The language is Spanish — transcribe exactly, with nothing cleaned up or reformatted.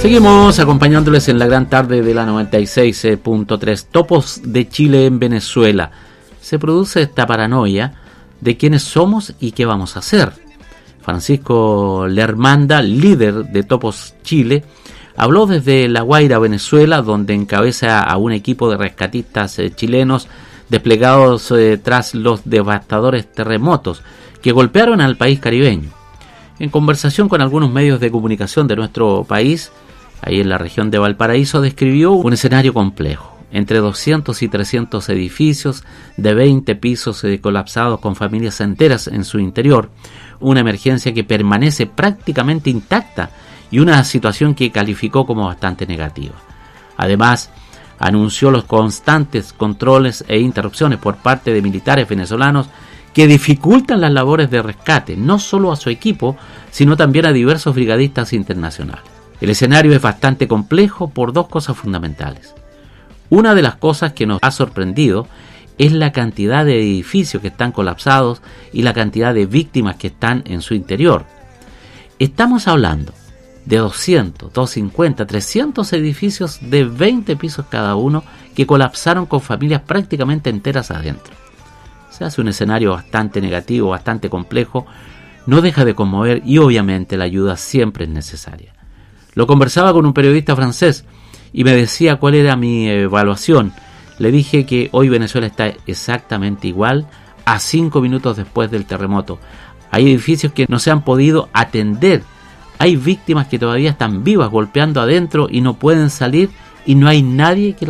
Seguimos acompañándoles en la gran tarde de la noventa y seis punto tres. Topos de Chile en Venezuela. Se produce esta paranoia de quiénes somos y qué vamos a hacer. Francisco Lermanda, líder de Topos Chile, habló desde La Guaira, Venezuela, donde encabeza a un equipo de rescatistas eh, chilenos desplegados eh, tras los devastadores terremotos que golpearon al país caribeño. En conversación con algunos medios de comunicación de nuestro país, ahí en la región de Valparaíso, describió un escenario complejo, entre doscientos y trescientos edificios de veinte pisos eh, colapsados con familias enteras en su interior, una emergencia que permanece prácticamente intacta y una situación que calificó como bastante negativa. Además, anunció los constantes controles e interrupciones por parte de militares venezolanos que dificultan las labores de rescate, no solo a su equipo, sino también a diversos brigadistas internacionales. El escenario es bastante complejo por dos cosas fundamentales. Una de las cosas que nos ha sorprendido es la cantidad de edificios que están colapsados y la cantidad de víctimas que están en su interior. Estamos hablando de doscientos, doscientos cincuenta, trescientos edificios de veinte pisos cada uno que colapsaron con familias prácticamente enteras adentro. Se hace un escenario bastante negativo, bastante complejo, no deja de conmover y obviamente la ayuda siempre es necesaria. Lo conversaba con un periodista francés y me decía cuál era mi evaluación. Le dije que hoy Venezuela está exactamente igual a cinco minutos después del terremoto. Hay edificios que no se han podido atender. Hay víctimas que todavía están vivas golpeando adentro y no pueden salir y no hay nadie que